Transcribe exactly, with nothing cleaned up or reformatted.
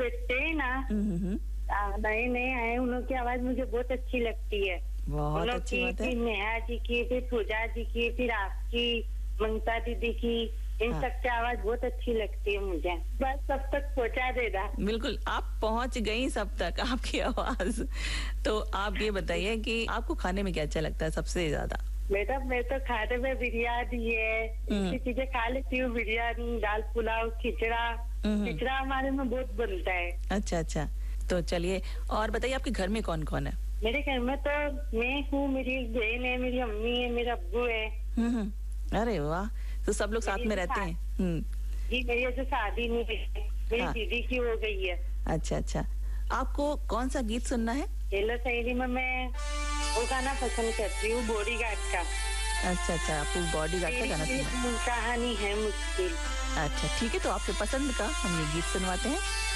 बेटे ना हम्म, नए नए आए, उनकी आवाज मुझे बहुत अच्छी लगती है। बहुत अच्छी बात है। फिर नेहा जी की, फिर पूजा जी की, फिर आपकी, ममता दीदी की, इन हाँ। सबकी आवाज बहुत अच्छी लगती है मुझे। बस सब तक पहुंचा देना। बिल्कुल, आप पहुंच गई सब तक आपकी आवाज। तो आप ये बताइए कि आपको खाने में क्या अच्छा लगता है सबसे ज्यादा? बेटा मैं तो खाने में बिरयानी है, ऐसी चीजें खा लेती हूँ। बिरयानी, दाल पुलाव, खिचड़ा। खिचड़ा हमारे में बहुत बनता है। अच्छा अच्छा, तो चलिए और बताइए आपके घर में कौन कौन है? मेरे घर में तो मैं हूँ, मेरी एक बहन है, मेरी अम्मी है, मेरा अब्बू है। हम्म, अरे वाह, तो सब लोग साथ में रहते हैं? हम्म, जी मेरी जो शादी नहीं हुई है, मेरी हाँ। दीदी की हो गई है। अच्छा अच्छा, आपको कौन सा गीत सुनना है? हेलो सहेली में मैं वो गाना पसंद करती हूँ, बॉडीगार्ड का। अच्छा अच्छा, आपको बॉडीगार्ड का गाना सुनना है? कहानी है मुश्किल। अच्छा ठीक है, तो आपके पसंद का हम ये गीत सुनवाते हैं।